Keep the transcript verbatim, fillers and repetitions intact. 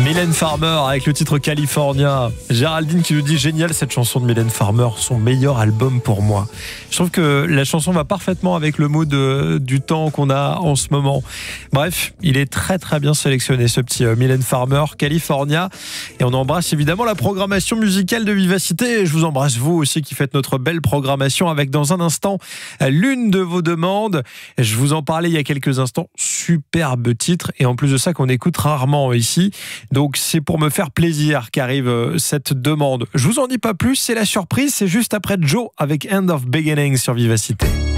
Mylène Farmer avec le titre California. Géraldine qui nous dit génial cette chanson de Mylène Farmer, son meilleur album pour moi. Je trouve que la chanson va parfaitement avec le mood de, du temps qu'on a en ce moment. Bref, il est très très bien sélectionné ce petit Mylène Farmer, California. Et on embrasse évidemment la programmation musicale de Vivacité. Et je vous embrasse vous aussi qui faites notre belle programmation avec dans un instant l'une de vos demandes. Je vous en parlais il y a quelques instants. Superbe titre et en plus de ça qu'on écoute rarement ici. Donc c'est pour me faire plaisir qu'arrive cette demande. Je vous en dis pas plus, c'est la surprise, c'est juste après Joe avec End of Beginning sur Vivacité.